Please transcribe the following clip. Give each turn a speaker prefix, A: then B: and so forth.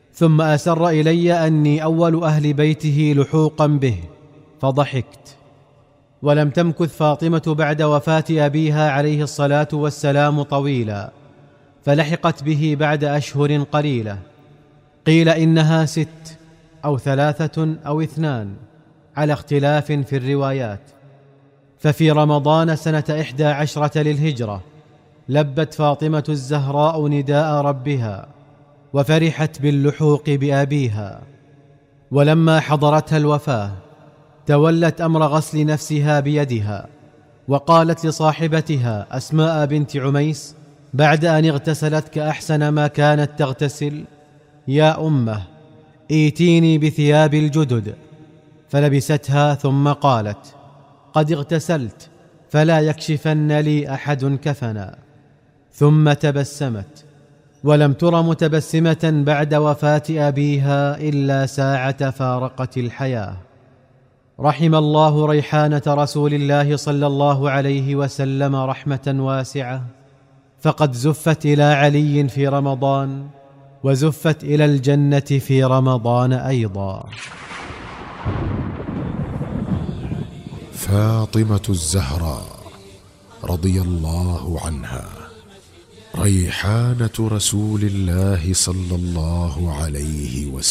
A: ثم أسر إلي أني أول أهل بيته لحوقا به، فضحكت. ولم تمكث فاطمة بعد وفاة أبيها عليه الصلاة والسلام طويلا، فلحقت به بعد أشهر قليلة، قيل إنها 6 أو 3 أو 2 على اختلاف في الروايات. ففي رمضان سنة 11 للهجرة لبت فاطمة الزهراء نداء ربها، وفرحت باللحوق بأبيها. ولما حضرتها الوفاة تولت أمر غسل نفسها بيدها، وقالت لصاحبتها أسماء بنت عميس بعد أن اغتسلت كأحسن ما كانت تغتسل: يا أمه، ائتيني بثياب الجدد. فلبستها ثم قالت: قد اغتسلت، فلا يكشفن لي أحد كفنا. ثم تبسمت، ولم تر متبسمة بعد وفاة أبيها إلا ساعة فارقت الحياة. رحم الله ريحانة رسول الله صلى الله عليه وسلم رحمة واسعة، فقد زفت إلى علي في رمضان، وزفت إلى الجنة في رمضان أيضا.
B: فاطمة الزهراء رضي الله عنها ريحانة رسول الله صلى الله عليه وسلم.